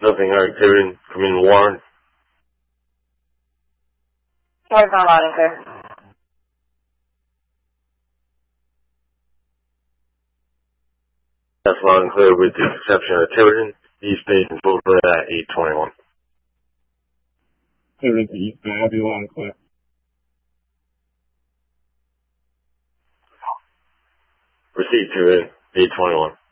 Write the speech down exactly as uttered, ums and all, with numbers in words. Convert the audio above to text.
Nothing, Eric Tiverton, come in Warren. Warren's not loud and clear. That's loud and clear with the exception of Tiverton. East Bay controlled for at eight twenty-one. Tiverton to East Bay, I'll be loud and clear. Receive Tiverton, eight twenty-one.